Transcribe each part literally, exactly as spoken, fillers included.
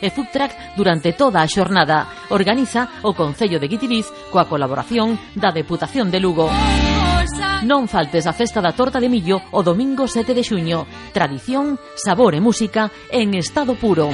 e food truck durante toda a xornada. Organiza o Concello de Guitiriz coa colaboración da Deputación de Lugo. Non faltes a festa da torta de millo o domingo sete de xuño. Tradición, sabor e música en estado puro.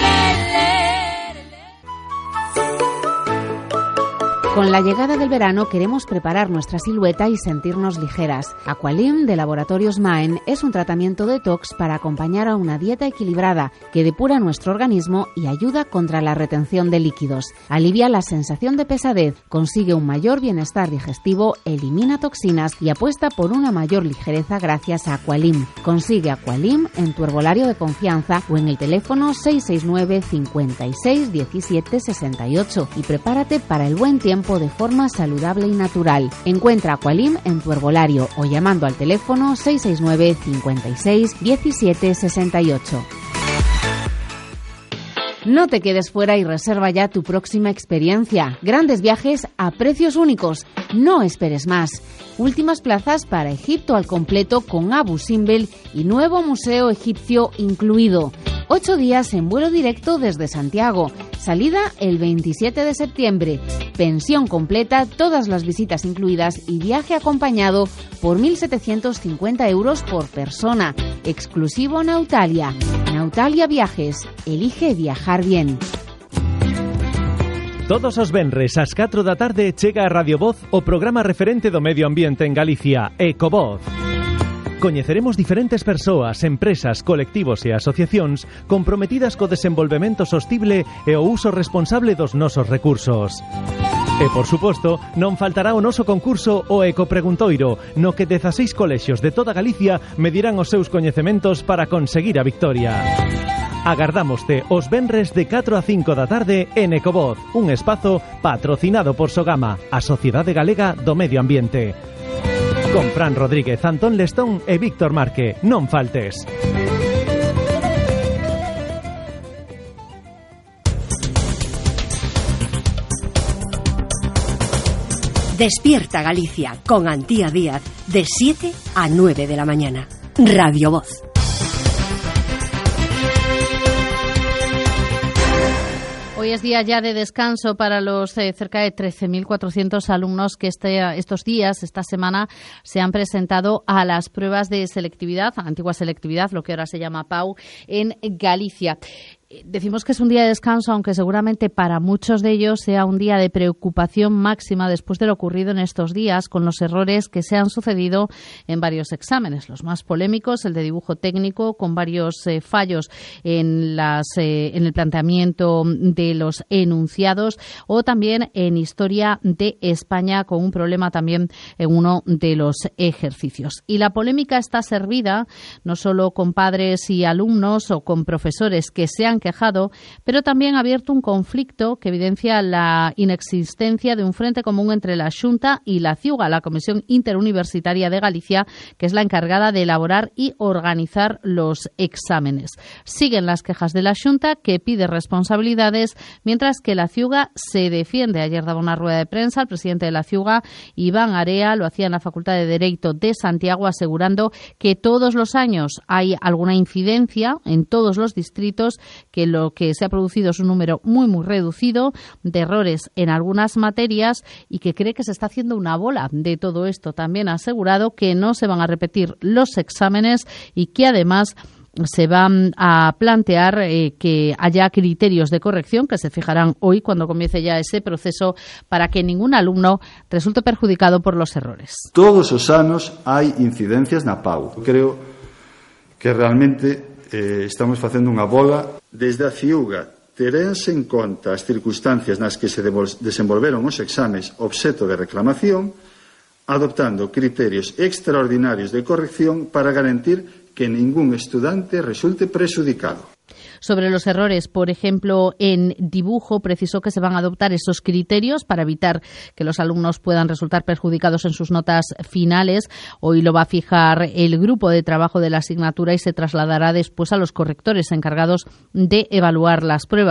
Con la llegada del verano queremos preparar nuestra silueta y sentirnos ligeras. Aqualim de Laboratorios Maen es un tratamiento detox para acompañar a una dieta equilibrada que depura nuestro organismo y ayuda contra la retención de líquidos. Alivia la sensación de pesadez, consigue un mayor bienestar digestivo, elimina toxinas y apuesta por una mayor ligereza gracias a Aqualim. Consigue Aqualim en tu herbolario de confianza o en el teléfono seis seis nueve, cincuenta y seis, diecisiete, sesenta y ocho y prepárate para el buen tiempo de forma saludable y natural. Encuentra Aqualim en tu herbolario o llamando al teléfono seis seis nueve, cincuenta y seis, diecisiete, sesenta y ocho. No te quedes fuera y reserva ya tu próxima experiencia. Grandes viajes a precios únicos. No esperes más. Últimas plazas para Egipto al completo con Abu Simbel y nuevo museo egipcio incluido. Ocho días en vuelo directo desde Santiago. Salida el veintisiete de septiembre. Pensión completa, todas las visitas incluidas y viaje acompañado por mil setecientos cincuenta euros por persona. Exclusivo Nautalia. Nautalia Viajes. Elige viajar bien. Todos os venres ás catro da tarde chega a Radio Voz o programa referente do medio ambiente en Galicia, Ecovoz. Coñeceremos diferentes persoas, empresas, colectivos e asociacións comprometidas co desenvolvemento sostible e o uso responsable dos nosos recursos. E, por suposto, non faltará o noso concurso o Ecopreguntoiro, no que dezaseis colexios de toda Galicia medirán os seus coñecementos para conseguir a victoria. Agardámoste os venres de catro a cinco da tarde en Ecovoz, un espazo patrocinado por Sogama, a Sociedade Galega do Medio Ambiente. Con Fran Rodríguez, Antón Lestón e Víctor Marque. Non faltes. Despierta Galicia con Antía Díaz de siete a nueve de la mañana. Radio Voz. Hoy es día ya de descanso para los eh, cerca de trece mil cuatrocientos alumnos que este, estos días, esta semana, se han presentado a las pruebas de selectividad, antigua selectividad, lo que ahora se llama P A U, en Galicia. Decimos que es un día de descanso, aunque seguramente para muchos de ellos sea un día de preocupación máxima después de lo ocurrido en estos días con los errores que se han sucedido en varios exámenes. Los más polémicos, el de dibujo técnico, con varios eh, fallos en, las, eh, en el planteamiento de los enunciados, o también en Historia de España, con un problema también en uno de los ejercicios. Y la polémica está servida no solo con padres y alumnos o con profesores que se han quejado, pero también ha abierto un conflicto que evidencia la inexistencia de un frente común entre la Xunta y la CIUGA, la Comisión Interuniversitaria de Galicia, que es la encargada de elaborar y organizar los exámenes. Siguen las quejas de la Xunta, que pide responsabilidades, mientras que la CIUGA se defiende. Ayer daba una rueda de prensa el presidente de la CIUGA, Iván Area, lo hacía en la Facultad de Derecho de Santiago, asegurando que todos los años hay alguna incidencia en todos los distritos, que lo que se ha producido es un número muy, muy reducido de errores en algunas materias y que cree que se está haciendo una bola de todo esto. También ha asegurado que no se van a repetir los exámenes y que además se van a plantear eh, que haya criterios de corrección que se fijarán hoy cuando comience ya ese proceso para que ningún alumno resulte perjudicado por los errores. Todos os anos hai incidencias na P A U. Creo que realmente eh, estamos facendo unha bola. Desde a CIUGA terense en conta as circunstancias nas que se desenvolveron os exames obxecto de reclamación, adoptando criterios extraordinarios de corrección para garantir que ningún estudante resulte prexudicado. Sobre los errores, por ejemplo, en dibujo, precisó que se van a adoptar esos criterios para evitar que los alumnos puedan resultar perjudicados en sus notas finales. Hoy lo va a fijar el grupo de trabajo de la asignatura y se trasladará después a los correctores encargados de evaluar las pruebas.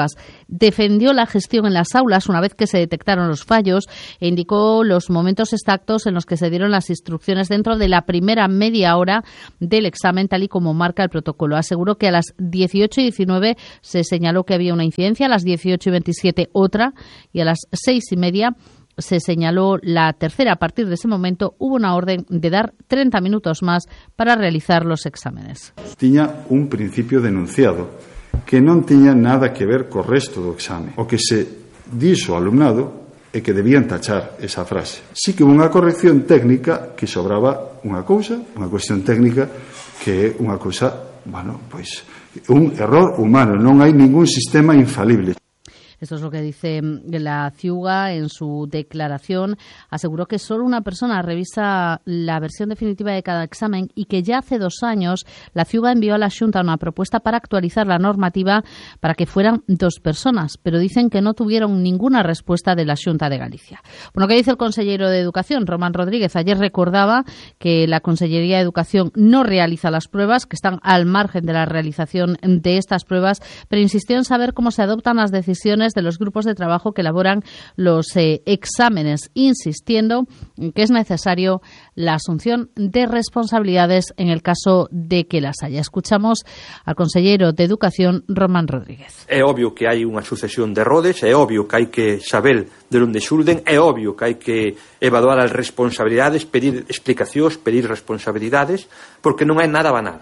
defendió la gestión en las aulas una vez que se detectaron los fallos e indicó los momentos exactos en los que se dieron las instrucciones dentro de la primera media hora del examen, tal y como marca el protocolo. Aseguró que a las dieciocho y diecinueve se señaló que había una incidencia, a las dieciocho y veintisiete otra y a las seis y media se señaló la tercera. A partir de ese momento hubo una orden de dar treinta minutos más para realizar los exámenes. Tiña un principio denunciado que non tiña nada que ver co resto do exame. O que se dixo ao alumnado é que debían tachar esa frase. Sí que unha corrección técnica que sobraba unha cousa, unha cuestión técnica que é unha cousa, bueno, pois un error humano, non hai ningún sistema infalible. Esto es lo que dice la Ciuga en su declaración. Aseguró que solo una persona revisa la versión definitiva de cada examen y que ya hace dos años la Ciuga envió a la Xunta una propuesta para actualizar la normativa para que fueran dos personas, pero dicen que no tuvieron ninguna respuesta de la Xunta de Galicia. Bueno, ¿qué dice el consellero de Educación, Román Rodríguez? Ayer recordaba que la Consellería de Educación no realiza las pruebas, que están al margen de la realización de estas pruebas, pero insistió en saber cómo se adoptan las decisiones de los grupos de trabajo que elaboran los eh, exámenes, insistiendo en que es necesario la asunción de responsabilidades en el caso de que las haya. Escuchamos al consellero de Educación, Román Rodríguez. É obvio que hai unha sucesión de errores, é obvio que hai que saber de onde xurden, é obvio que hai que evaluar as responsabilidades, pedir explicacións, pedir responsabilidades, porque non é nada banal.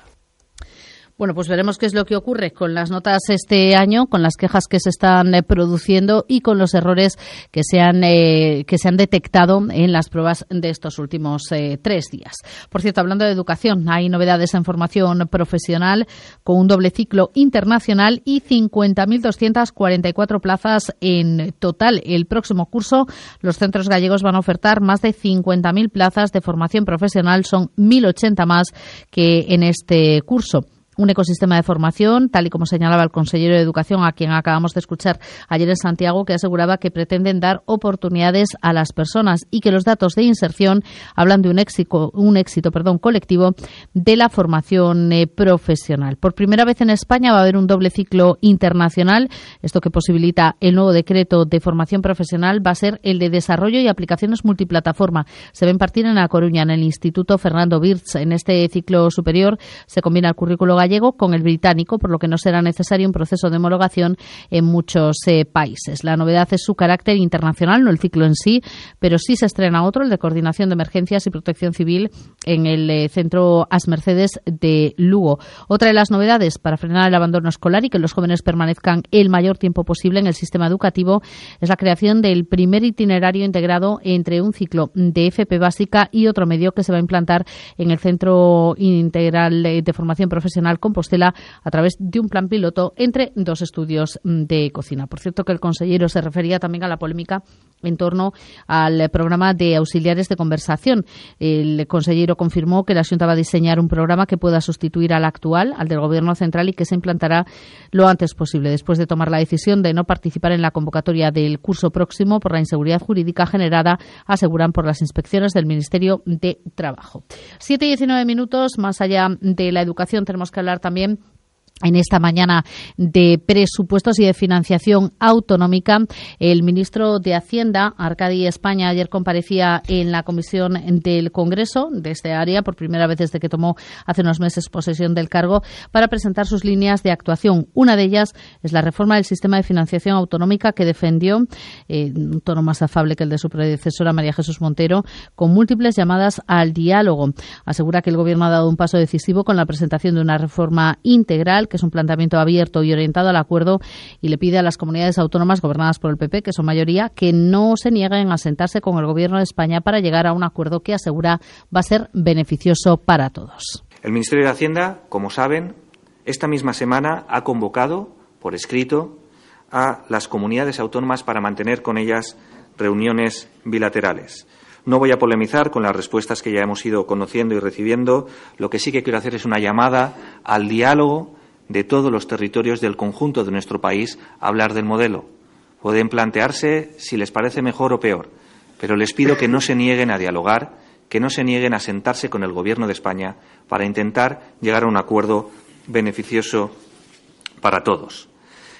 Bueno, pues veremos qué es lo que ocurre con las notas este año, con las quejas que se están eh, produciendo y con los errores que se han eh, que se han detectado en las pruebas de estos últimos eh, tres días. Por cierto, hablando de educación, hay novedades en formación profesional con un doble ciclo internacional y cincuenta mil doscientas cuarenta y cuatro plazas en total. El próximo curso, los centros gallegos van a ofertar más de cincuenta mil plazas de formación profesional, son mil ochenta más que en este curso. Un ecosistema de formación, tal y como señalaba el consejero de Educación, a quien acabamos de escuchar ayer en Santiago, que aseguraba que pretenden dar oportunidades a las personas y que los datos de inserción hablan de un éxito, un éxito perdón, colectivo de la formación eh, profesional. Por primera vez en España va a haber un doble ciclo internacional. Esto que posibilita el nuevo decreto de formación profesional va a ser el de desarrollo y aplicaciones multiplataforma. Se va a impartir en A Coruña, en el Instituto Fernando Birch. En este ciclo superior se combina el currículo gallego con el británico, por lo que no será necesario un proceso de homologación en muchos eh, países. La novedad es su carácter internacional, no el ciclo en sí, pero sí se estrena otro, el de Coordinación de Emergencias y Protección Civil, en el eh, Centro As Mercedes de Lugo. Otra de las novedades para frenar el abandono escolar y que los jóvenes permanezcan el mayor tiempo posible en el sistema educativo es la creación del primer itinerario integrado entre un ciclo de F P básica y otro medio que se va a implantar en el Centro Integral de Formación Profesional Compostela a través de un plan piloto entre dos estudios de cocina. Por cierto, que el consejero se refería también a la polémica en torno al programa de auxiliares de conversación. El consejero confirmó que la Xunta va a diseñar un programa que pueda sustituir al actual, al del Gobierno central, y que se implantará lo antes posible, después de tomar la decisión de no participar en la convocatoria del curso próximo por la inseguridad jurídica generada, aseguran, por las inspecciones del Ministerio de Trabajo. Siete y diecinueve minutos. Más allá de la educación, tenemos que hablar también en esta mañana de presupuestos y de financiación autonómica. El ministro de Hacienda, Arcadi España, ayer comparecía en la comisión del Congreso de este área, por primera vez desde que tomó hace unos meses posesión del cargo, para presentar sus líneas de actuación. Una de ellas es la reforma del sistema de financiación autonómica que defendió, eh, un tono más afable que el de su predecesora María Jesús Montero, con múltiples llamadas al diálogo. Asegura que el Gobierno ha dado un paso decisivo con la presentación de una reforma integral, que es un planteamiento abierto y orientado al acuerdo, y le pide a las comunidades autónomas gobernadas por el P P, que son mayoría, que no se nieguen a sentarse con el Gobierno de España para llegar a un acuerdo que, asegura, va a ser beneficioso para todos. El Ministerio de Hacienda, como saben, esta misma semana ha convocado por escrito a las comunidades autónomas para mantener con ellas reuniones bilaterales. No voy a polemizar con las respuestas que ya hemos ido conociendo y recibiendo. Lo que sí que quiero hacer es una llamada al diálogo de todos los territorios del conjunto de nuestro país a hablar del modelo. Pueden plantearse si les parece mejor o peor, pero les pido que no se nieguen a dialogar, que no se nieguen a sentarse con el Gobierno de España para intentar llegar a un acuerdo beneficioso para todos.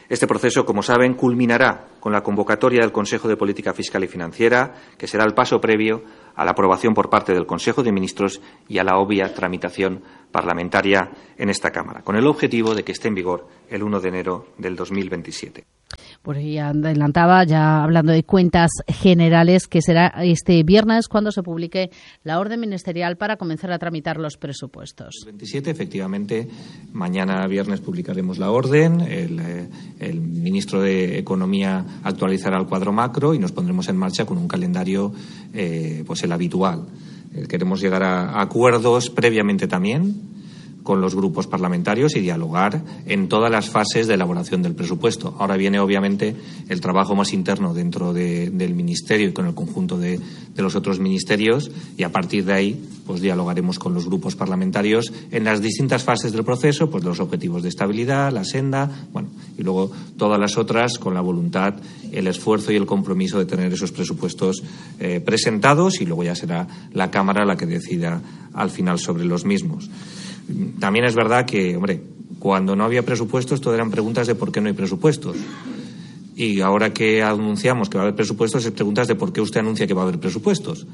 Este proceso, como saben, culminará con la convocatoria del Consejo de Política Fiscal y Financiera, que será el paso previo a la aprobación por parte del Consejo de Ministros y a la obvia tramitación parlamentaria en esta Cámara, con el objetivo de que esté en vigor el uno de enero del dos mil veintisiete. Pues ya adelantaba, ya hablando de cuentas generales, que será este viernes cuando se publique la orden ministerial para comenzar a tramitar los presupuestos. El veintisiete, efectivamente, mañana viernes publicaremos la orden, el, eh, el ministro de Economía actualizará el cuadro macro y nos pondremos en marcha con un calendario, eh, pues el habitual. Eh, queremos llegar a, a acuerdos previamente también con los grupos parlamentarios y dialogar en todas las fases de elaboración del presupuesto. Ahora viene, obviamente, el trabajo más interno dentro de, del Ministerio y con el conjunto de, de los otros ministerios, y a partir de ahí pues dialogaremos con los grupos parlamentarios en las distintas fases del proceso, pues los objetivos de estabilidad, la senda, bueno, y luego todas las otras con la voluntad, el esfuerzo y el compromiso de tener esos presupuestos eh, presentados, y luego ya será la Cámara la que decida al final sobre los mismos. También es verdad que, hombre, cuando no había presupuestos, todo eran preguntas de por qué no hay presupuestos. Y ahora que anunciamos que va a haber presupuestos, es preguntas de por qué usted anuncia que va a haber presupuestos.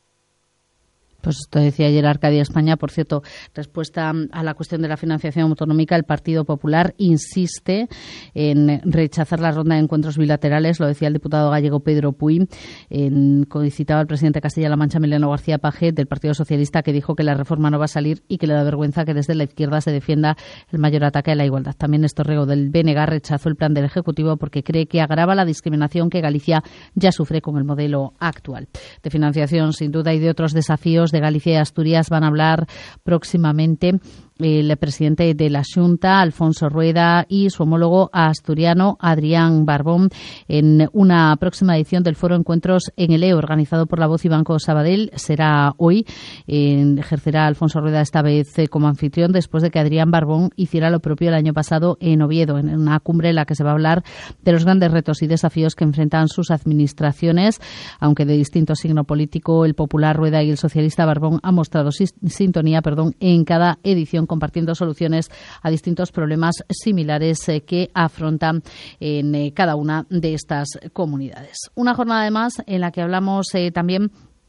Pues esto decía ayer Arcadia España. Por cierto, respuesta a la cuestión de la financiación autonómica, el Partido Popular insiste en rechazar la ronda de encuentros bilaterales. Lo decía el diputado gallego Pedro Puy, en, citaba al presidente de Castilla-La Mancha, Emiliano García Paje, del Partido Socialista, que dijo que la reforma no va a salir y que le da vergüenza que desde la izquierda se defienda el mayor ataque a la igualdad. También Néstor Rego, del B N G, rechazó el plan del Ejecutivo porque cree que agrava la discriminación que Galicia ya sufre con el modelo actual. De financiación, sin duda, y de otros desafíos de Galicia y Asturias van a hablar próximamente el presidente de la Xunta, Alfonso Rueda, y su homólogo asturiano, Adrián Barbón, en una próxima edición del Foro Encuentros en el E, organizado por La Voz y Banco Sabadell. Será hoy. Eh, ejercerá Alfonso Rueda esta vez eh, como anfitrión, después de que Adrián Barbón hiciera lo propio el año pasado en Oviedo, en una cumbre en la que se va a hablar de los grandes retos y desafíos que enfrentan sus administraciones. Aunque de distinto signo político, el popular Rueda y el socialista Barbón han mostrado sintonía perdón, en cada edición, compartiendo soluciones a distintos problemas similares eh, que afrontan en eh, cada una de estas comunidades. Una jornada además en la que hablamos eh, también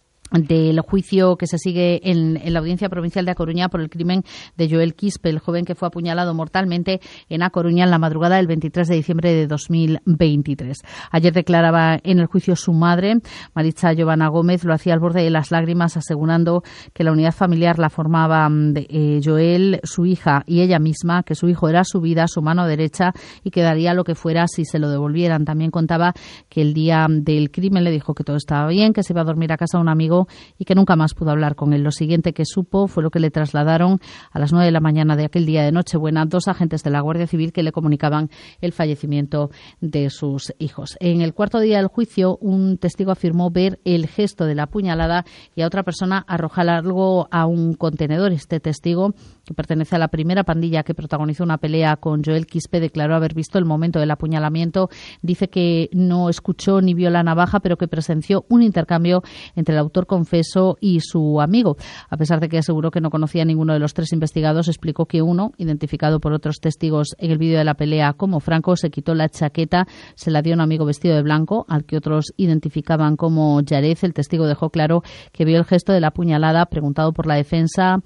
del juicio que se sigue en, en la Audiencia Provincial de A Coruña por el crimen de Joel Quispe, el joven que fue apuñalado mortalmente en A Coruña en la madrugada del veintitrés de diciembre de dos mil veintitrés. Ayer declaraba en el juicio su madre, Maritza Giovanna Gómez. Lo hacía al borde de las lágrimas, asegurando que la unidad familiar la formaban de, eh, Joel, su hija y ella misma, que su hijo era su vida, su mano derecha, y que daría lo que fuera si se lo devolvieran. También contaba que el día del crimen le dijo que todo estaba bien, que se iba a dormir a casa de un amigo y que nunca más pudo hablar con él. Lo siguiente que supo fue lo que le trasladaron a las nueve de la mañana de aquel día de Nochebuena dos agentes de la Guardia Civil que le comunicaban el fallecimiento de sus hijos. En el cuarto día del juicio, un testigo afirmó ver el gesto de la puñalada y a otra persona arrojar algo a un contenedor. Este testigo, que pertenece a la primera pandilla que protagonizó una pelea con Joel Quispe, declaró haber visto el momento del apuñalamiento. Dice que no escuchó ni vio la navaja, pero que presenció un intercambio entre el autor confeso y su amigo. A pesar de que aseguró que no conocía a ninguno de los tres investigados, explicó que uno, identificado por otros testigos en el vídeo de la pelea como Franco, se quitó la chaqueta, se la dio a un amigo vestido de blanco, al que otros identificaban como Yarez. El testigo dejó claro que vio el gesto de la puñalada. Preguntado por la defensa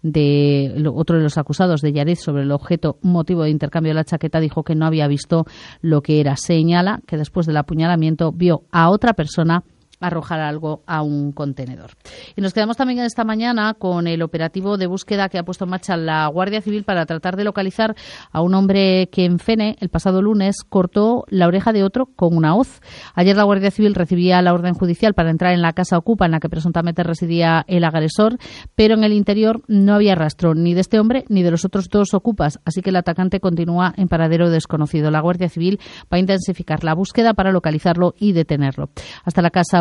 de otro de los acusados de Yarez sobre el objeto motivo de intercambio de la chaqueta, dijo que no había visto lo que era. Señala que después del apuñalamiento vio a otra persona arrojar algo a un contenedor. Y nos quedamos también esta mañana con el operativo de búsqueda que ha puesto en marcha la Guardia Civil para tratar de localizar a un hombre que en Fene, el pasado lunes, cortó la oreja de otro con una hoz. Ayer la Guardia Civil recibía la orden judicial para entrar en la casa ocupa en la que presuntamente residía el agresor, pero en el interior no había rastro ni de este hombre ni de los otros dos ocupas, así que el atacante continúa en paradero desconocido. La Guardia Civil va a intensificar la búsqueda para localizarlo y detenerlo. Hasta la casa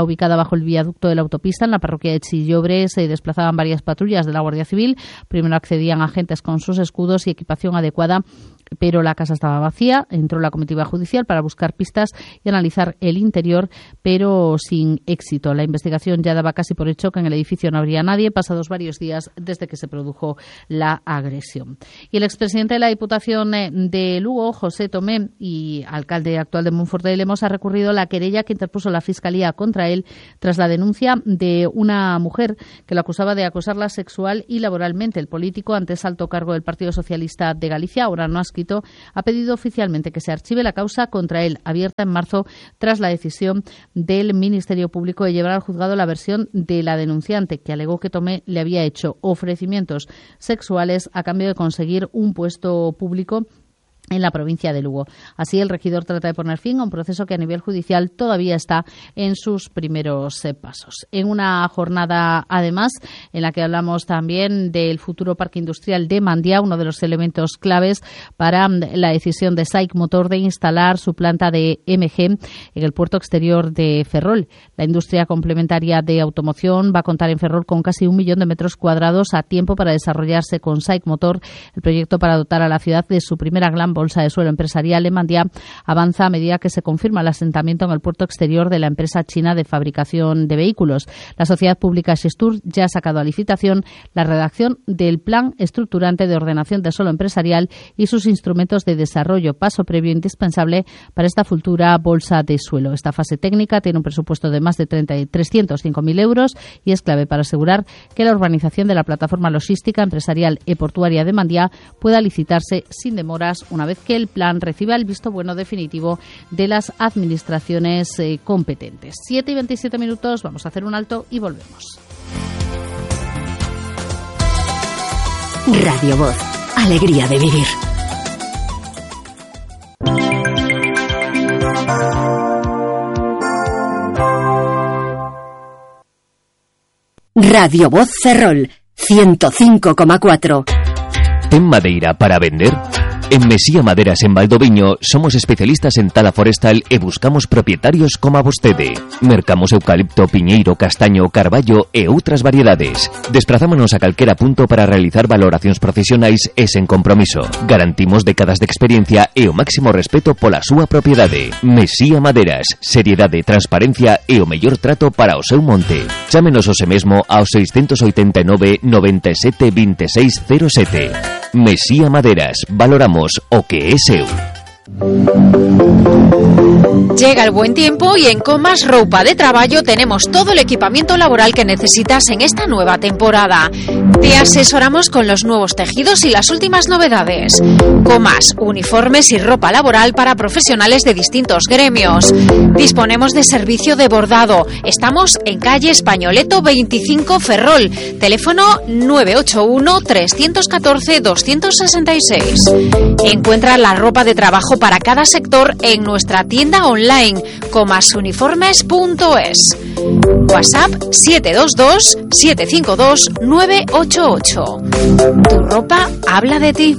ubicada bajo el viaducto de la autopista en la parroquia de Chillobre se desplazaban varias patrullas de la Guardia Civil. Primero accedían agentes con sus escudos y equipación adecuada, pero la casa estaba vacía. Entró la comitiva judicial para buscar pistas y analizar el interior, pero sin éxito. La investigación ya daba casi por hecho que en el edificio no habría nadie, pasados varios días desde que se produjo la agresión. Y el expresidente de la Diputación de Lugo, José Tomé, y alcalde actual de Monforte de Lemos, ha recurrido la querella que interpuso la Fiscalía contra él tras la denuncia de una mujer que lo acusaba de acosarla sexual y laboralmente. El político, antes alto cargo del Partido Socialista de Galicia, ahora no adscrito, ha pedido oficialmente que se archive la causa contra él, abierta en marzo tras la decisión del Ministerio Público de llevar al juzgado la versión de la denunciante, que alegó que Tomé le había hecho ofrecimientos sexuales a cambio de conseguir un puesto público en la provincia de Lugo. Así, el regidor trata de poner fin a un proceso que a nivel judicial todavía está en sus primeros eh, pasos. En una jornada, además, en la que hablamos también del futuro parque industrial de Mandía, uno de los elementos claves para la decisión de SAIC Motor de instalar su planta de M G en el puerto exterior de Ferrol. La industria complementaria de automoción va a contar en Ferrol con casi un millón de metros cuadrados a tiempo para desarrollarse con SAIC Motor. El proyecto para dotar a la ciudad de su primera gran bolsa de suelo empresarial en Mandía avanza a medida que se confirma el asentamiento en el puerto exterior de la empresa china de fabricación de vehículos. La sociedad pública Xestur ya ha sacado a licitación la redacción del plan estructurante de ordenación de suelo empresarial y sus instrumentos de desarrollo, paso previo indispensable para esta futura bolsa de suelo. Esta fase técnica tiene un presupuesto de más de trescientos cinco mil euros y es clave para asegurar que la urbanización de la plataforma logística empresarial y portuaria de Mandía pueda licitarse sin demoras una vez que el plan reciba el visto bueno definitivo de las administraciones eh, competentes. siete y veintisiete minutos, vamos a hacer un alto y volvemos. Radio Voz, alegría de vivir. Radio Voz Ferrol, ciento cinco coma cuatro. ¿Ten madeira para vender? En Mesía Maderas en Valdoviño somos especialistas en tala forestal e buscamos propietarios como a vostede. Mercamos eucalipto, piñeiro, castaño, carballo e outras variedades. Desprazámonos a calquera punto para realizar valoracións profesionais e sen compromiso. Garantimos décadas de experiencia e o máximo respeto pola súa propiedade. Mesía Maderas, seriedade, transparencia e o mellor trato para o seu monte. Chámenos hoxe mesmo ao seiscentos oitenta e nove, noventa e sete, vinte e seis, cero sete. Mesía Maderas, valoramos o que é seu. Llega el buen tiempo y en Comas Roupa de Traballo tenemos todo el equipamiento laboral que necesitas en esta nueva temporada. Te asesoramos con los nuevos tejidos y las últimas novedades. Comas, uniformes y ropa laboral para profesionales de distintos gremios. Disponemos de servicio de bordado. Estamos en calle Españoleto veinticinco Ferrol. Teléfono nueve ocho uno, tres uno cuatro, dos seis seis. Encuentra la ropa de trabajo para cada sector en nuestra tienda online comasuniformes punto es. WhatsApp siete dos dos, siete cinco dos, nueve ocho ocho. Tu ropa habla de ti.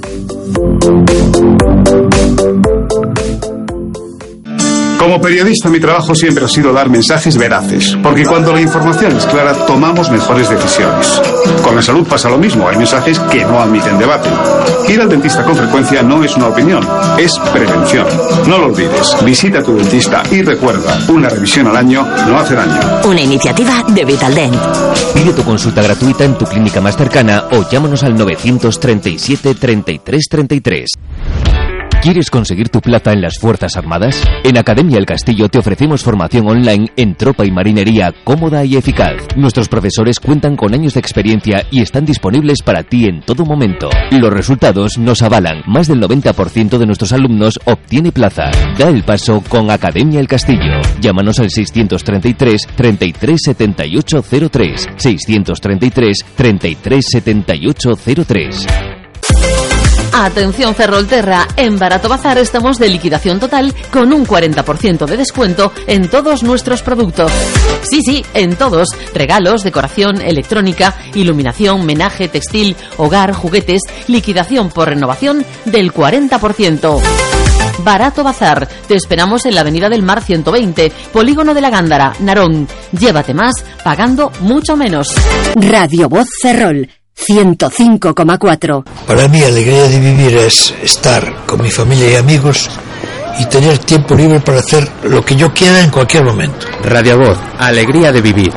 Como periodista, mi trabajo siempre ha sido dar mensajes veraces, porque cuando la información es clara, tomamos mejores decisiones. Con la salud pasa lo mismo, hay mensajes que no admiten debate. Ir al dentista con frecuencia no es una opinión, es prevención. No lo olvides, visita a tu dentista y recuerda, una revisión al año no hace daño. Una iniciativa de Vitaldent. Pide tu consulta gratuita en tu clínica más cercana o llámanos al novecientos treinta y siete, treinta y tres, treinta y tres. ¿Quieres conseguir tu plaza en las Fuerzas Armadas? En Academia El Castillo te ofrecemos formación online en tropa y marinería cómoda y eficaz. Nuestros profesores cuentan con años de experiencia y están disponibles para ti en todo momento. Los resultados nos avalan. Más del noventa por ciento de nuestros alumnos obtiene plaza. Da el paso con Academia El Castillo. Llámanos al seiscientos treinta y tres, treinta y tres, setenta y ocho cero tres. seiscientos treinta y tres, treinta y tres, setenta y ocho cero tres. Atención Ferrolterra, en Barato Bazar estamos de liquidación total con un cuarenta por ciento de descuento en todos nuestros productos. Sí, sí, en todos. Regalos, decoración, electrónica, iluminación, menaje, textil, hogar, juguetes, liquidación por renovación del cuarenta por ciento. Barato Bazar. Te esperamos en la Avenida del Mar ciento veinte, Polígono de la Gándara, Narón. Llévate más pagando mucho menos. Radio Voz Ferrol, ciento cinco coma cuatro. Para mí, alegría de vivir es estar con mi familia y amigos y tener tiempo libre para hacer lo que yo quiera en cualquier momento. Radio Voz, alegría de vivir.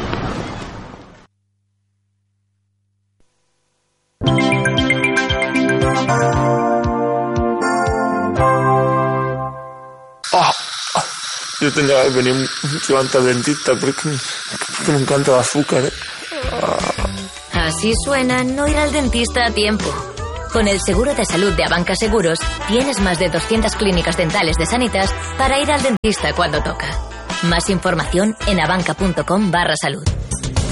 Yo tendría que venir mucho antes al dentista porque, porque me encanta el azúcar, ¿eh? Ah. Así suena no ir al dentista a tiempo. Con el seguro de salud de Abanca Seguros tienes más de doscientas clínicas dentales de Sanitas para ir al dentista cuando toca. Más información en abanca punto com barra salud.